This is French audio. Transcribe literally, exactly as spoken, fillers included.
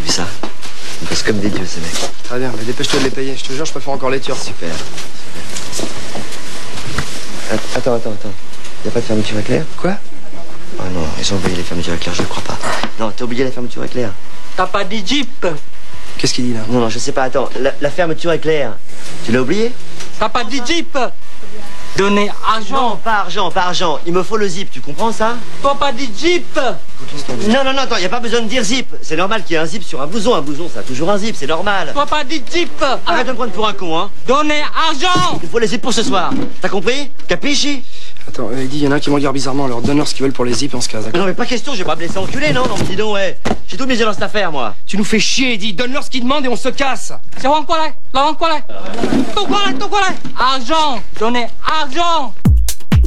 vu ça? Ils bossent comme des dieux, ces mecs. Très bien, mais dépêche-toi de les payer. Je te jure, je préfère encore les Turcs. Super. Attends, attends, attends. Y a pas de fermeture éclair? Quoi? Oh non, ils ont oublié les fermetures éclair, je ne crois pas. Non, t'as oublié la fermeture éclair. T'as pas dit Jeep? Qu'est-ce qu'il dit là? Non, non, je sais pas, attends. La, la fermeture éclair, tu l'as oublié? T'as pas dit Jeep? Donner argent. Non, pas argent, pas argent. Il me faut le zip, tu comprends ça? T'as pas dit Jeep? Non, non, non, attends, y a pas besoin de dire zip. C'est normal qu'il y ait un zip sur un blouson. Un blouson, ça a toujours un zip, c'est normal. T'as pas dit Jeep? Arrête de me prendre pour un con, hein. Donner argent. Il faut les zips pour ce soir. T'as compris? Capisci? Attends, euh, il dit, il y en a un qui me regarde bizarrement, alors donne-leur ce qu'ils veulent pour les zips et on se casse, d'accord? Non, mais pas question, je vais pas me laisser enculer, non, non, dis donc, ouais. J'ai tout misé dans cette affaire, moi. Tu nous fais chier, Eddie, donne-leur ce qu'ils demandent et on se casse. C'est quoi là? Là, quoi là? Tout quoi là? Tout quoi là? Argent. Donner argent.